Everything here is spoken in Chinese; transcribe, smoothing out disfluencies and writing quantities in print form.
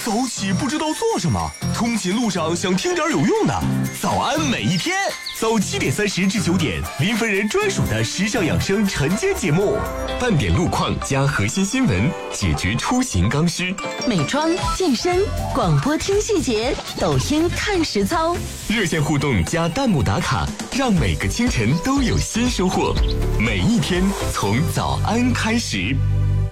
早起不知道做什么，通勤路上想听点有用的。早安每一天，早7点30至9点，林芬人专属的时尚养生晨间节目，半点路况加核心新闻，解决出行刚需。 美妆、健身、广播听细节，抖音看实操。 热线互动加弹幕打卡，让每个清晨都有新收获。每一天从早安开始。